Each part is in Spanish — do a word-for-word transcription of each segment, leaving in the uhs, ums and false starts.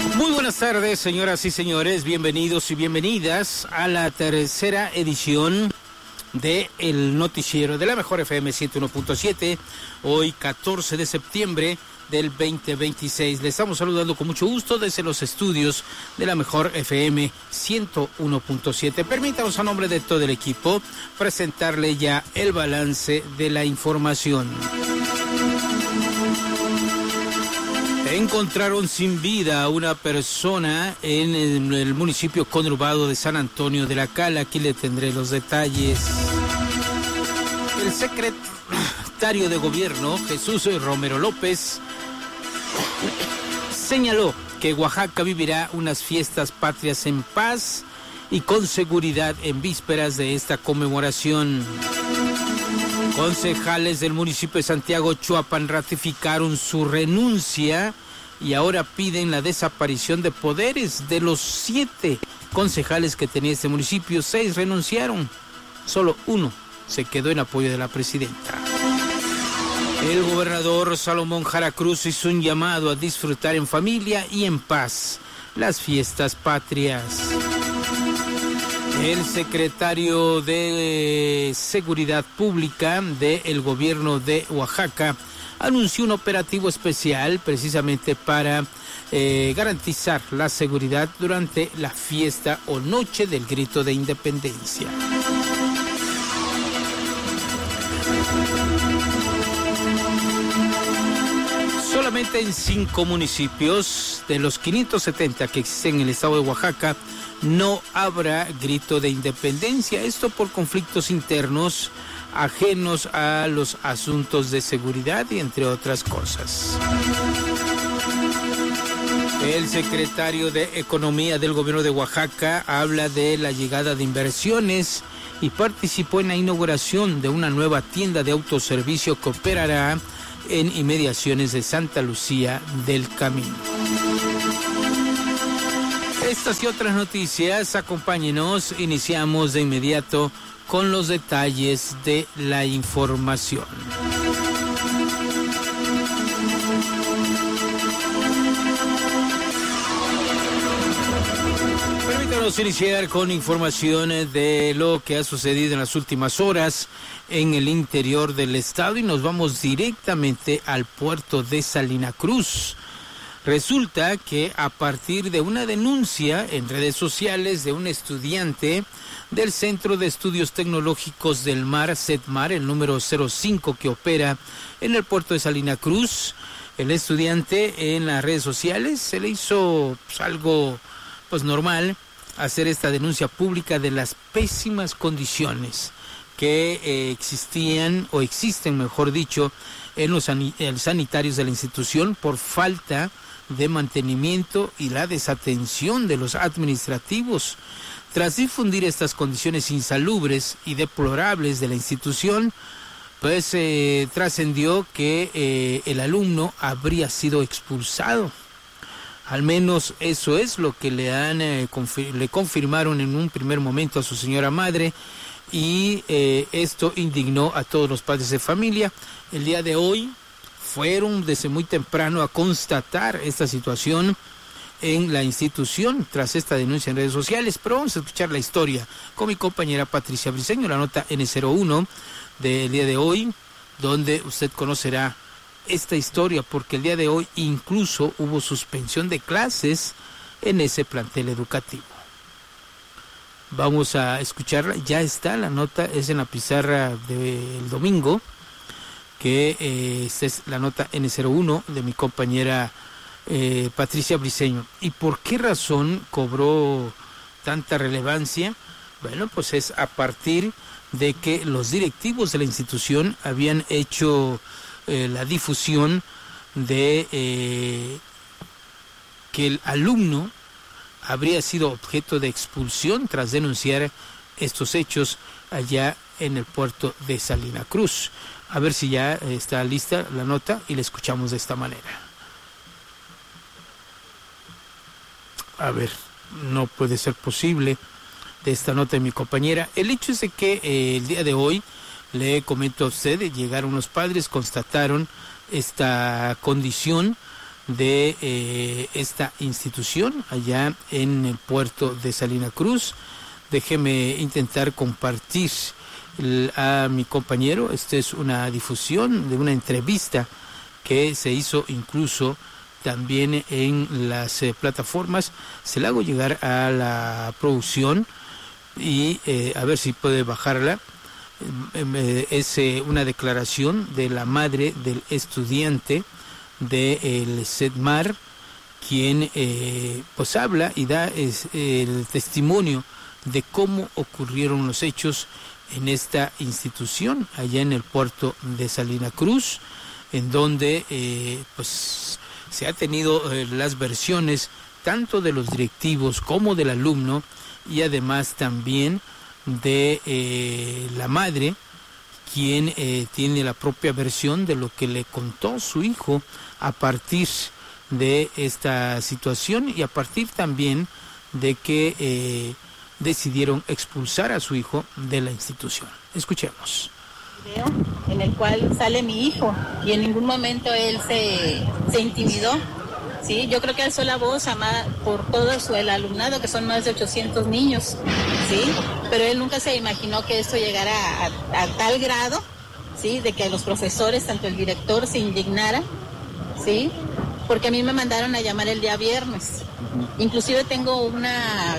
Muy buenas tardes, señoras y señores, bienvenidos y bienvenidas a la tercera edición de el noticiero de la Mejor F M ciento uno punto siete, hoy catorce de septiembre del veinte veintiséis. Le estamos saludando con mucho gusto desde los estudios de la Mejor F M ciento uno punto siete. Permítanos, a nombre de todo el equipo, presentarle ya el balance de la información. Encontraron sin vida a una persona en el, el municipio conurbado de San Antonio de la Cala. Aquí le tendré los detalles. El secretario de Gobierno, Jesús Romero López, señaló que Oaxaca vivirá unas fiestas patrias en paz y con seguridad en vísperas de esta conmemoración. Concejales del municipio de Santiago Chuapan ratificaron su renuncia y ahora piden la desaparición de poderes. De los siete concejales que tenía este municipio, seis renunciaron. Solo uno se quedó en apoyo de la presidenta. El gobernador Salomón Jara Cruz hizo un llamado a disfrutar en familia y en paz las fiestas patrias. El secretario de Seguridad Pública del gobierno de Oaxaca anunció un operativo especial precisamente para eh, garantizar la seguridad durante la fiesta o noche del Grito de Independencia. Solamente en cinco municipios de los quinientos setenta que existen en el estado de Oaxaca no habrá grito de independencia. Esto por conflictos internos ajenos a los asuntos de seguridad y entre otras cosas. El secretario de Economía del gobierno de Oaxaca habla de la llegada de inversiones y participó en la inauguración de una nueva tienda de autoservicio que operará en inmediaciones de Santa Lucía del Camino. Estas y otras noticias, acompáñenos, iniciamos de inmediato con los detalles de la información. Permítanos iniciar con información de lo que ha sucedido en las últimas horas en el interior del estado y nos vamos directamente al puerto de Salina Cruz. Resulta que a partir de una denuncia en redes sociales de un estudiante del Centro de Estudios Tecnológicos del Mar, CETMAR, el número cero cinco que opera en el puerto de Salina Cruz, el estudiante en las redes sociales se le hizo pues, algo pues normal hacer esta denuncia pública de las pésimas condiciones que eh, existían o existen, mejor dicho, en los san- sanitarios de la institución por falta de mantenimiento y la desatención de los administrativos. Tras difundir estas condiciones insalubres y deplorables de la institución, pues eh, trascendió que eh, el alumno habría sido expulsado. Al menos eso es lo que le han eh, confir- le confirmaron en un primer momento a su señora madre, y eh, esto indignó a todos los padres de familia. El día de hoy fueron desde muy temprano a constatar esta situación en la institución tras esta denuncia en redes sociales, pero vamos a escuchar la historia con mi compañera Patricia Briceño, la nota N cero uno del día de hoy, donde usted conocerá esta historia, porque el día de hoy incluso hubo suspensión de clases en ese plantel educativo. Vamos a escucharla, ya está, la nota es en la pizarra del domingo, que eh, esta es la nota N cero uno de mi compañera eh, Patricia Briceño. ¿Y por qué razón cobró tanta relevancia? Bueno, pues es a partir de que los directivos de la institución habían hecho eh, la difusión de eh, que el alumno habría sido objeto de expulsión tras denunciar estos hechos allá en el puerto de Salina Cruz. A ver si ya está lista la nota y la escuchamos de esta manera. A ver, no puede ser posible de esta nota de mi compañera. El hecho es de que eh, el día de hoy, le comento a usted, llegaron los padres, constataron esta condición de eh, esta institución allá en el puerto de Salina Cruz. Déjeme intentar compartir el, a mi compañero. Esta es una difusión de una entrevista que se hizo incluso también en las eh, plataformas. Se la hago llegar a la producción y eh, a ver si puede bajarla. Eh, es eh, una declaración de la madre del estudiante del SEDMAR, quien eh, pues habla y da es, el testimonio de cómo ocurrieron los hechos en esta institución allá en el puerto de Salina Cruz, en donde eh, pues se ha tenido eh, las versiones tanto de los directivos como del alumno, y además también de eh, la madre, quien eh, tiene la propia versión de lo que le contó su hijo a partir de esta situación y a partir también de que eh, decidieron expulsar a su hijo de la institución. Escuchemos. Video en el cual sale mi hijo y en ningún momento él se, se intimidó. Sí, yo creo que alzó la voz a más, por todo su, el alumnado, que son más de ochocientos niños, ¿sí? Pero él nunca se imaginó que esto llegara a, a, a tal grado, ¿sí? De que los profesores, tanto el director, se indignaran, ¿sí? Porque a mí me mandaron a llamar el día viernes. Inclusive tengo una,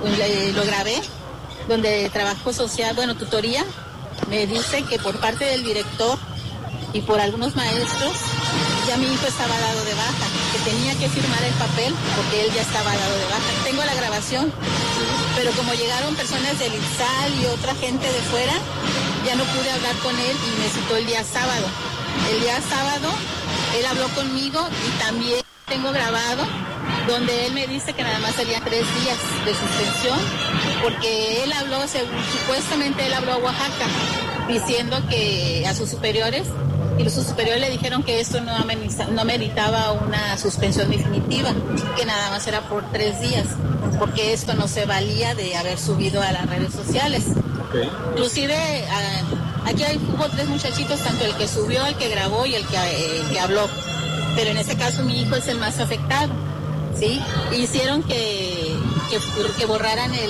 lo grabé, donde trabajo social, bueno, tutoría, me dice que por parte del director y por algunos maestros, ya mi hijo estaba dado de baja, que tenía que firmar el papel porque él ya estaba dado de baja. Tengo la grabación, pero como llegaron personas del ITSAL y otra gente de fuera, ya no pude hablar con él y me citó el día sábado. El día sábado él habló conmigo y también tengo grabado donde él me dice que nada más serían tres días de suspensión, porque él habló, supuestamente él habló a Oaxaca, diciendo que a sus superiores, y los superiores le dijeron que esto no, no meritaba una suspensión definitiva, que nada más era por tres días, porque esto no se valía de haber subido a las redes sociales. Okay. Inclusive aquí hay, hubo tres muchachitos, tanto el que subió, el que grabó y el que, el que habló, pero en este caso mi hijo es el más afectado, ¿sí? Hicieron que, que, que borraran el, el,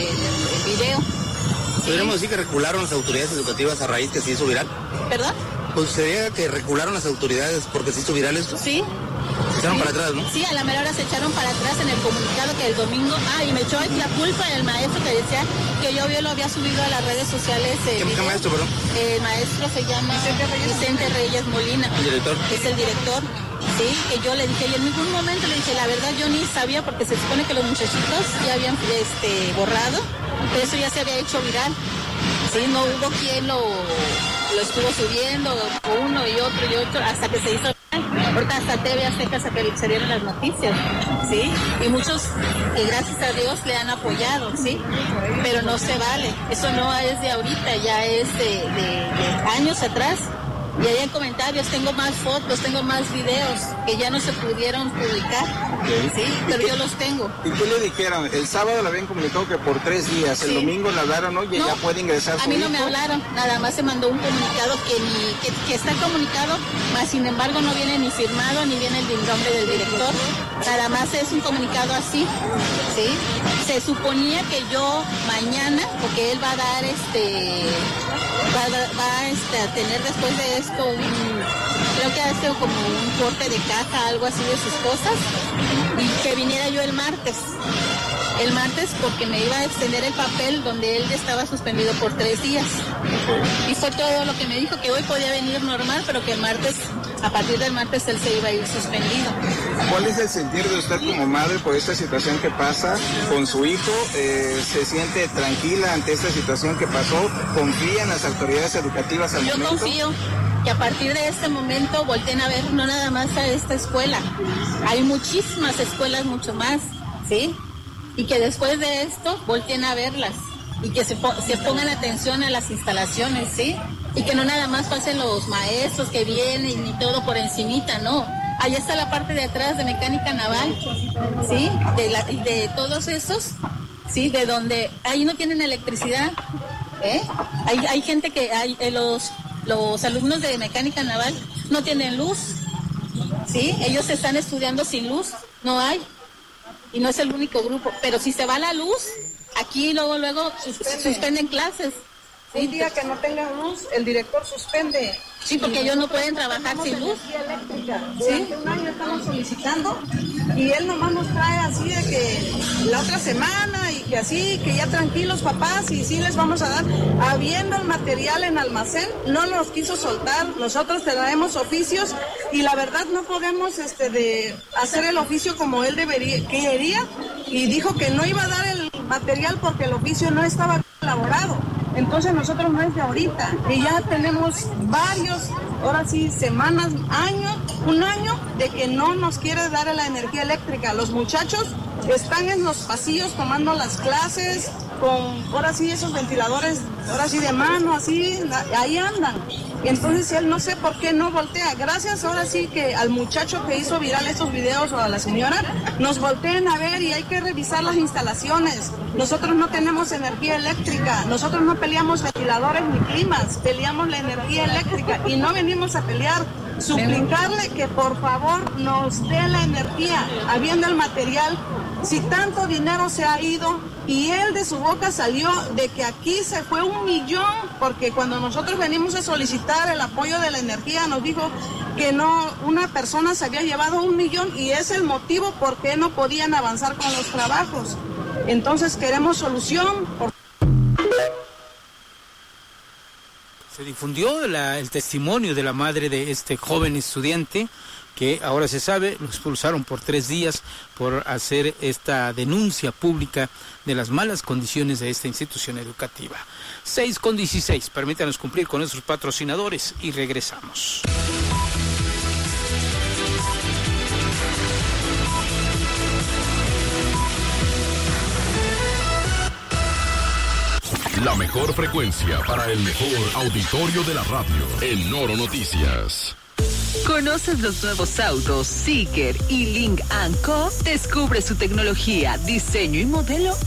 el video. ¿Podríamos decir que recularon las autoridades educativas a raíz que se hizo viral? ¿Perdón? Pues sería que recularon las autoridades porque se hizo viral esto. Sí. Se echaron sí. para atrás, ¿no? Sí, a la mera hora se echaron para atrás en el comunicado que el domingo... Ah, y me echó la culpa el maestro que decía que yo, yo lo había subido a las redes sociales. ¿Qué, ¿Qué maestro, perdón? El maestro se llama Vicente Reyes, Vicente Reyes Molina. ¿El director? Es el director. Sí, que yo le dije, y en ningún momento le dije, la verdad yo ni sabía, porque se supone que los muchachitos ya habían este, borrado, pero eso ya se había hecho viral. Sí, no hubo quien lo, lo estuvo subiendo, uno y otro y otro, hasta que se hizo. Ahorita hasta T V Azteca hasta que se dieron las noticias, ¿sí? Y muchos que gracias a Dios le han apoyado, ¿sí? Pero no se vale, eso no es de ahorita, ya es de, de, de años atrás. Y ahí en comentarios tengo más fotos, tengo más videos que ya no se pudieron publicar, okay. Sí, pero yo los tengo. ¿Y qué le dijeron? El sábado le habían comunicado que por tres días, sí. El domingo le hablaron, oye, no, ya puede ingresar. A mí no hijo? me hablaron, nada más se mandó un comunicado que, ni, que, que está comunicado, mas sin embargo no viene ni firmado ni viene el nombre del director, nada más es un comunicado así, ¿sí? Se suponía que yo mañana, porque él va a dar este... Va, va este, a tener después de esto un, creo que hace como un corte de caja, algo así de sus cosas, y que viniera yo el martes, el martes porque me iba a extender el papel donde él estaba suspendido por tres días, y fue todo lo que me dijo, que hoy podía venir normal, pero que el martes, a partir del martes él se iba a ir suspendido. ¿Cuál es el sentir de usted como madre por esta situación que pasa con su hijo? Eh, ¿Se siente tranquila ante esta situación que pasó? ¿Confía en las autoridades educativas al Yo momento? Yo confío que a partir de este momento volteen a ver no nada más a esta escuela. Hay muchísimas escuelas, mucho más, ¿sí? Y que después de esto volteen a verlas y que se, po se pongan atención a las instalaciones, ¿sí? Y que no nada más pasen los maestros que vienen y todo por encimita, no. Allá está la parte de atrás de mecánica naval, ¿sí? De, la, de todos esos, ¿sí? De donde ahí no tienen electricidad, ¿eh? Hay, hay gente que, hay, eh, los, los alumnos de mecánica naval no tienen luz, ¿sí? Ellos están estudiando sin luz, no hay. Y no es el único grupo, pero si se va la luz, aquí luego, luego suspenden, suspenden clases. ¿Sí? Un día que no tengan luz, el director suspende. Sí, porque ellos no pueden trabajar sin luz. Eléctrica. Durante un año estamos solicitando y él nomás nos trae así de que la otra semana y que así, que ya tranquilos papás y sí les vamos a dar. Habiendo el material en almacén, no nos quiso soltar. Nosotros traemos oficios y la verdad no podemos este de hacer el oficio como él debería, quería, y dijo que no iba a dar el material porque el oficio no estaba elaborado. Entonces nosotros no es de ahorita, y ya tenemos varios, ahora sí, semanas, años, un año de que no nos quiere dar la energía eléctrica. Los muchachos están en los pasillos tomando las clases con, ahora sí, esos ventiladores, ahora sí de mano, así, ahí andan. Entonces él no sé por qué no voltea. Gracias ahora sí que al muchacho que hizo viral estos videos o a la señora, nos volteen a ver y hay que revisar las instalaciones. Nosotros no tenemos energía eléctrica, nosotros no peleamos ventiladores ni climas, peleamos la energía eléctrica y no venimos a pelear. Suplicarle que por favor nos dé la energía, habiendo el material. Si tanto dinero se ha ido y él de su boca salió de que aquí se fue un millón, porque cuando nosotros venimos a solicitar el apoyo de la energía nos dijo que no, una persona se había llevado un millón y es el motivo por qué no podían avanzar con los trabajos. Entonces queremos solución. Por... Se difundió la, el testimonio de la madre de este joven estudiante que ahora se sabe, lo expulsaron por tres días por hacer esta denuncia pública de las malas condiciones de esta institución educativa. seis con dieciséis, permítanos cumplir con nuestros patrocinadores y regresamos. La mejor frecuencia para el mejor auditorio de la radio. En Noro Noticias. ¿Conoces los nuevos autos Zeekr y Lynk and Co? Descubre su tecnología, diseño y modelo